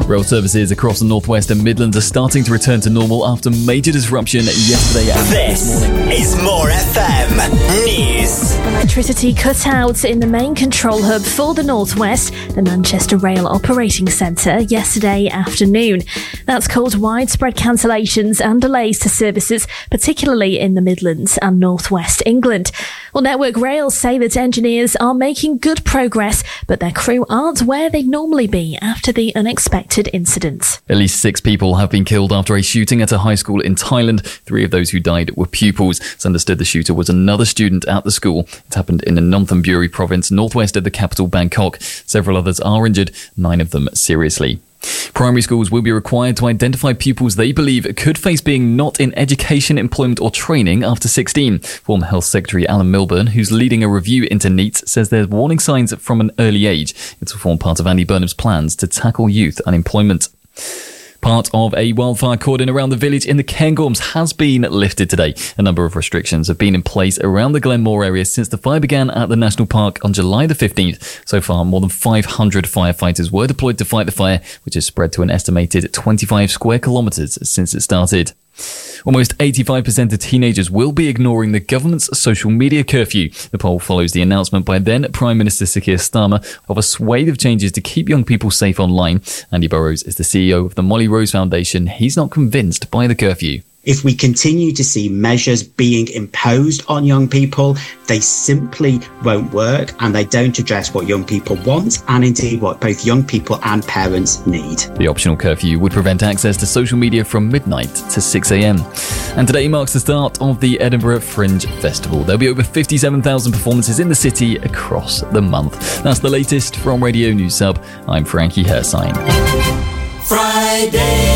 Rail services across the Northwest and Midlands are starting to return to normal after major disruption yesterday and this morning. This is More FM News. Electricity cut out in the main control hub for the Northwest, the Manchester Rail Operating Centre, yesterday afternoon. That's caused widespread cancellations and delays to services, particularly in the Midlands and Northwest England. Well, Network Rail say that engineers are making good progress, but their crew aren't where they'd normally be after the unexpected incident. At least 6 people have been killed after a shooting at a high school in Thailand. 3 of those who died were pupils. It's understood the shooter was another student at the school. It happened in the Nonthaburi province, northwest of the capital Bangkok. Several others are injured, 9 of them seriously. Primary schools will be required to identify pupils they believe could face being not in education, employment or training after 16. Former Health Secretary Alan Milburn, who's leading a review into NEET, says there's warning signs from an early age. It will form part of Andy Burnham's plans to tackle youth unemployment. Part of a wildfire cordon around the village in the Cairngorms has been lifted today. A number of restrictions have been in place around the Glenmore area since the fire began at the National Park on July the 15th. So far, more than 500 firefighters were deployed to fight the fire, which has spread to an estimated 25 square kilometres since it started. Almost 85% of teenagers will be ignoring the government's social media curfew. The poll follows the announcement by then Prime Minister Sir Keir Starmer of a swathe of changes to keep young people safe online. Andy Burrows is the CEO of the Molly Rose Foundation. He's not convinced by the curfew. If we continue to see measures being imposed on young people, they simply won't work and they don't address what young people want and indeed what both young people and parents need. The optional curfew would prevent access to social media from midnight to 6 a.m. And today marks the start of the Edinburgh Fringe Festival. There'll be over 57,000 performances in the city across the month. That's the latest from Radio News Sub. I'm Frankie Hersine. Friday.